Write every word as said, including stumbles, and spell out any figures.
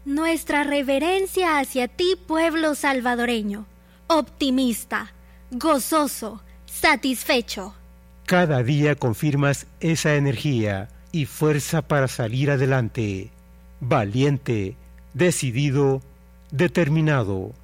Nuestra reverencia hacia ti, pueblo salvadoreño, optimista, gozoso, satisfecho. Cada día confirmas esa energía y fuerza para salir adelante. Valiente, decidido, determinado.